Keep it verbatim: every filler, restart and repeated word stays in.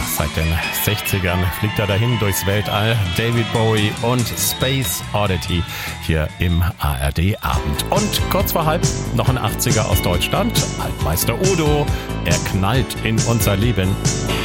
seit den sechzigern fliegt er dahin durchs Weltall. David Bowie und Space Oddity hier im A R D-Abend. Und kurz vor halb noch ein achtziger aus Deutschland. Altmeister Udo, er knallt in unser Leben.